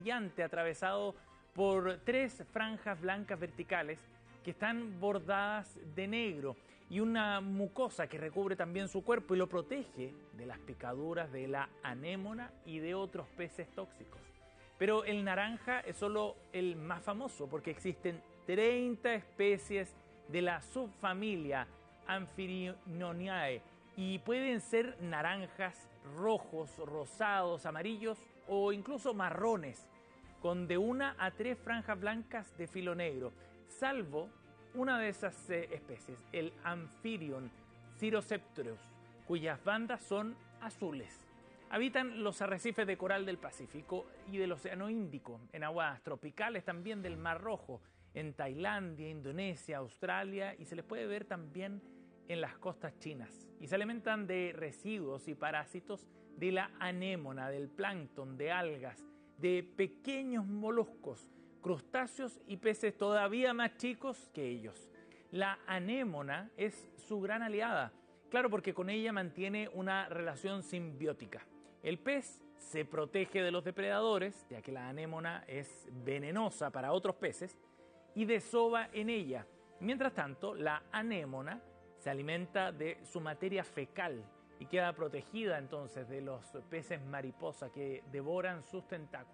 brillante atravesado por 3 franjas blancas verticales que están bordadas de negro y una mucosa que recubre también su cuerpo y lo protege de las picaduras de la anémona y de otros peces tóxicos. Pero el naranja es solo el más famoso porque existen 30 especies de la subfamilia Amphiryoniae y pueden ser naranjas, rojos, rosados, amarillos o incluso marrones, con de 1 a 3 franjas blancas de filo negro, salvo una de esas especies, el Amphiryon Ciroceptrus, cuyas bandas son azules. Habitan los arrecifes de coral del Pacífico y del Océano Índico, en aguas tropicales también del Mar Rojo, en Tailandia, Indonesia, Australia, y se les puede ver también en las costas chinas. Y se alimentan de residuos y parásitos de la anémona, del plancton, de algas, de pequeños moluscos, crustáceos y peces todavía más chicos que ellos. La anémona es su gran aliada, claro, porque con ella mantiene una relación simbiótica. El pez se protege de los depredadores, ya que la anémona es venenosa para otros peces, y desova en ella. Mientras tanto, la anémona se alimenta de su materia fecal y queda protegida entonces de los peces mariposa que devoran sus tentáculos.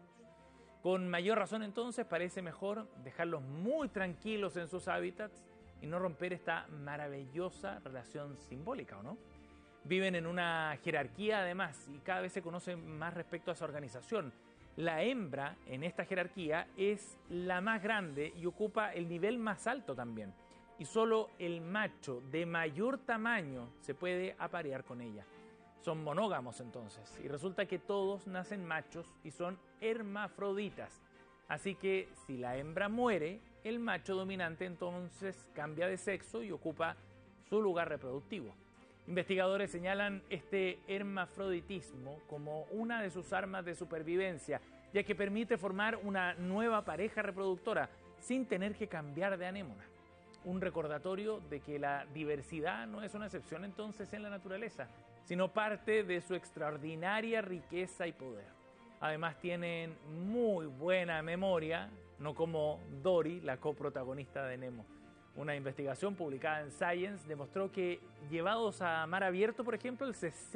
Con mayor razón entonces parece mejor dejarlos muy tranquilos en sus hábitats y no romper esta maravillosa relación simbólica, ¿o no? Viven en una jerarquía además y cada vez se conoce más respecto a su organización. La hembra en esta jerarquía es la más grande y ocupa el nivel más alto también. Y solo el macho de mayor tamaño se puede aparear con ella. Son monógamos entonces, y resulta que todos nacen machos y son hermafroditas. Así que si la hembra muere, el macho dominante entonces cambia de sexo y ocupa su lugar reproductivo. Investigadores señalan este hermafroditismo como una de sus armas de supervivencia, ya que permite formar una nueva pareja reproductora sin tener que cambiar de anémona. Un recordatorio de que la diversidad no es una excepción entonces en la naturaleza, sino parte de su extraordinaria riqueza y poder. Además tienen muy buena memoria, no como Dory, la coprotagonista de Nemo. Una investigación publicada en Science demostró que llevados a mar abierto, por ejemplo, el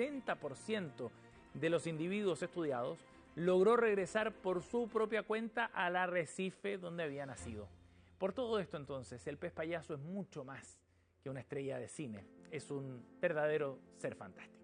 60% de los individuos estudiados logró regresar por su propia cuenta al arrecife donde había nacido. Por todo esto entonces, el pez payaso es mucho más que una estrella de cine, es un verdadero ser fantástico.